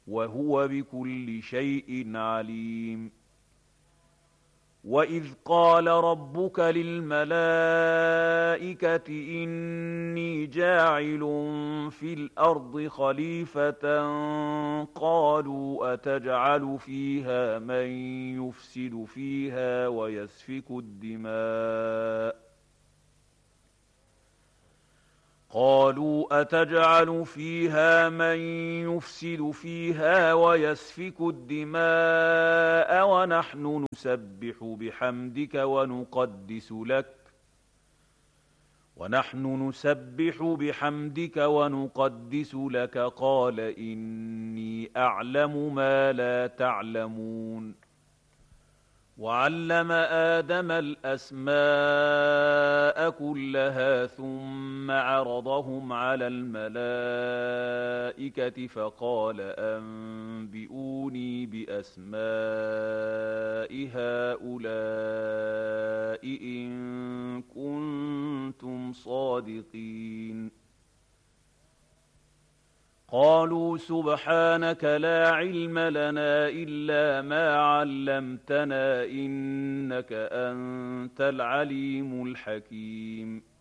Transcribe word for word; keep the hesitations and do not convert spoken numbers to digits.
وهو بكل شيء عليم. وإذ قال ربك للملائكة إني جاعل في الأرض خليفة قالوا أتجعل فيها من يفسد فيها ويسفك الدماء قالوا أتجعل فيها من يفسد فيها ويسفك الدماء ونحن نسبح بحمدك ونقدس لك ونحن نسبح بحمدك ونقدس لك قال إني أعلم ما لا تعلمون. وعلم آدم الأسماء كلها ثم عرضهم على الملائكة فقال أنبئوني بأسماء هؤلاء إن كنتم صادقين. قالوا سبحانك لا علم لنا إلا ما علمتنا إنك أنت العليم الحكيم.